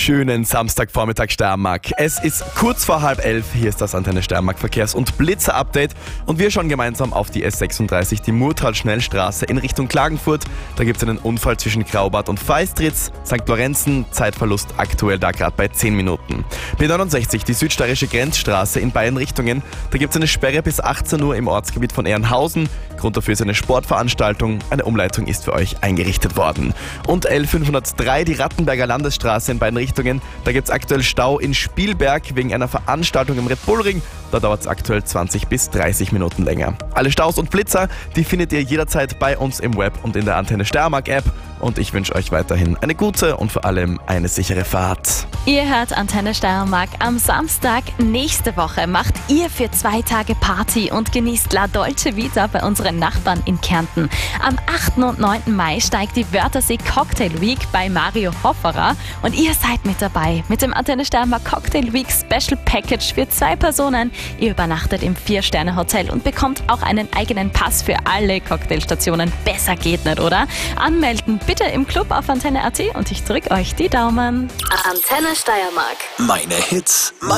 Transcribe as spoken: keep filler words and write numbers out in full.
Schönen Samstagvormittag Steiermark. Es ist kurz vor halb elf, hier ist das Antenne Steiermark Verkehrs- und Blitzer-Update und wir schauen gemeinsam auf die S sechsunddreißig, die Murtal-Schnellstraße in Richtung Klagenfurt. Da gibt es einen Unfall zwischen Graubart und Feistritz, Sankt Lorenzen, Zeitverlust aktuell da gerade bei zehn Minuten. B neunundsechzig, die südsteirische Grenzstraße in beiden Richtungen. Da gibt es eine Sperre bis achtzehn Uhr im Ortsgebiet von Ehrenhausen. Grund dafür ist eine Sportveranstaltung. Eine Umleitung ist für euch eingerichtet worden. Und L fünfhundertdrei, die Rattenberger Landesstraße in beiden Richtungen. Da gibt es aktuell Stau in Spielberg wegen einer Veranstaltung im Red Bull Ring. Da dauert es aktuell zwanzig bis dreißig Minuten länger. Alle Staus und Blitzer, die findet ihr jederzeit bei uns im Web und in der Antenne Steiermark App. Und ich wünsche euch weiterhin eine gute und vor allem eine sichere Fahrt. Ihr hört Antenne Steiermark. Am Samstag nächste Woche macht ihr für zwei Tage Party und genießt La Dolce Vita bei unseren Nachbarn in Kärnten. Am achten und neunten Mai steigt die Wörthersee Cocktail Week bei Mario Hofferer und ihr seid mit dabei mit dem Antenne Steiermark Cocktail Week Special Package für zwei Personen. Ihr übernachtet im Vier-Sterne-Hotel und bekommt auch einen eigenen Pass für alle Cocktailstationen. Besser geht nicht, oder? Anmelden bitte im Club auf Antenne Punkt A T und ich drücke euch die Daumen. Antenne Steiermark. Meine Hits.